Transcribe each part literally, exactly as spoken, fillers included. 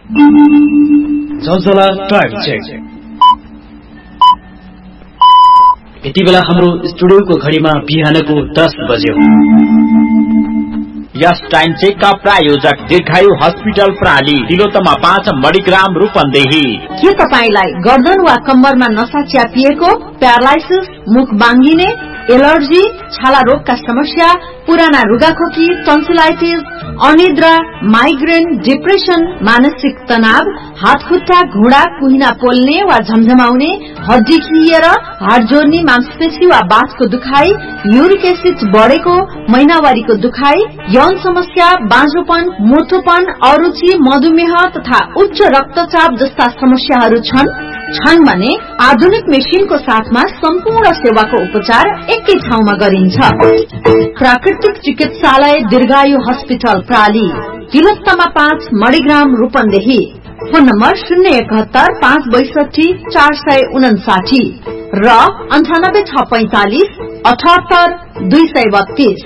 चञ्चला time check. यति बेला हाम्रो स्टुडियोको घडीमा बिहानको दस बज्यो। यस टाइम चेक का प्रायोजक दीर्घायु हस्पिटल प्राली तिलोत्तमा पाँच मणिग्राम रूपन्देही। के तपाईलाई गर्दन वा कम्मरमा नसा च्यापिएको, प्यारालाइसिस, मुख बाङ्गिने, एलर्जी, छाला रोगका समस्या, पुराना रुगाखोकी, टन्सिलाइटिस, अनिद्रा, माइग्रेन, डिप्रेसन, मानसिक तनाव, हात खुट्टा, घुँडा, कुहिना पोल्ने वा झमझमाउने, हड्डी खिएर, हाड जोड्ने, मांसपेशी वा बाँसको दुखाइ, युरिक एसिड बढेको, महिनावारीको दुखाइ, यौन समस्या, बाँझोपन, मोटोपन, अरुचि, मधुमेह तथा उच्च रक्तचाप जस्ता समस्याहरू छन् छन् भने आधुनिक मेसिनको साथमा सम्पूर्ण सेवाको उपचार एकै ठाउँमा गरिन्छ। प्राकृतिक चिकित्सालय दीर्घायु हस्पिटल प्राली तिलोत्तमा पाँच मणिग्राम रूपन्देही। फोन नम्बर शून्य एकहत्तर पाँच बैसठी चार सय उनासाठी र अन्ठानब्बे छ पैंतालिस अठहत्तर दुई सय बत्तीस।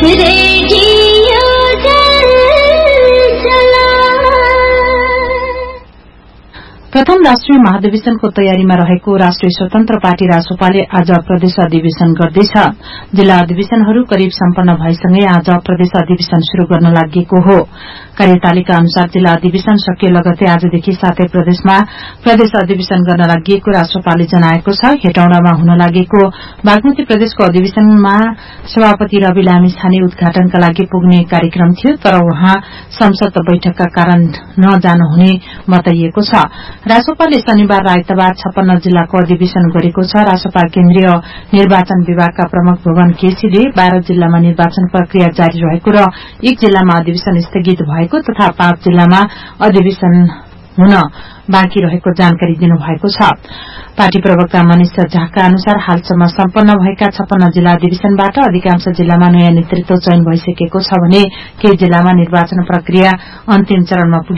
प्रथम राष्ट्रिय महाधिवेशनको तयारीमा रहेको राष्ट्रिय स्वतन्त्र पार्टी रासोपाले आज प्रदेश अधिवेशन गर्दैछ। जिल्ला अधिवेशनहरू करिब सम्पन्न भएसँगै आज प्रदेश अधिवेशन शुरू गर्न लागेको हो। कार्यतालिका अनुसार जिल्ला अधिवेशन सकिए लगतै आजदेखि सातै प्रदेशमा प्रदेश अधिवेशन गर्न लागि रासोपाले जनाएको छ। हेटौडामा हुन लागेको बागमती प्रदेशको अधिवेशनमा सभापति रवि लामिछाने उद्घाटनका लागि पुग्ने कार्यक्रम थियो, तर उहाँ संसद बैठकका कारण नजानुहुने बताइएको छ। रासोपाले शनिबार र आइतबार छप्पन्न जिल्लाको अधिवेशन गरेको छ। रासोपा केन्द्रीय निर्वाचन विभागका प्रमुख भुवन केसीले बाह्र जिल्लामा निर्वाचन प्रक्रिया जारी रहेको र एक जिल्लामा अधिवेशन स्थगित भएको तथा पाँच जिल्लामा अधिवेशन हुन बाँकी रहेको जानकारी दिनुभएको छ। पार्टी प्रवक्ता मनिष झाका अनुसार हालसम्म सम्पन्न भएका छप्पन्न जिल्ला अधिवेशनबाट अधिकांश जिल्लामा नयाँ नेतृत्व चयन भइसकेको छ भने केही जिल्लामा निर्वाचन प्रक्रिया अन्तिम चरणमा